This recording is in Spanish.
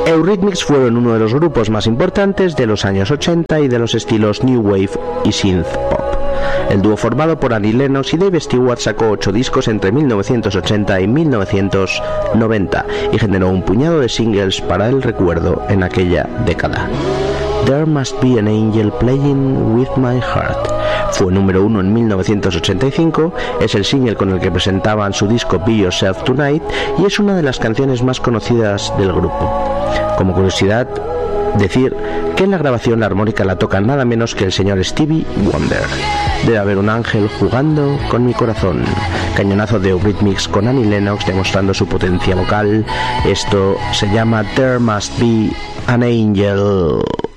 Eurythmics fueron uno de los grupos más importantes de los años 80 y de los estilos New Wave y Synth Pop. El dúo formado por Annie Lennox y Dave Stewart sacó 8 discos entre 1980 y 1990 y generó un puñado de singles para el recuerdo en aquella década. There Must Be an Angel Playing With My Heart fue número 1 en 1985, es el single con el que presentaban su disco Be Yourself Tonight y es una de las canciones más conocidas del grupo. Como curiosidad, decir que en la grabación la armónica la toca nada menos que el señor Stevie Wonder. Debe haber un ángel jugando con mi corazón. Cañonazo de Eurythmics con Annie Lennox demostrando su potencia vocal. Esto se llama There Must Be an Angel.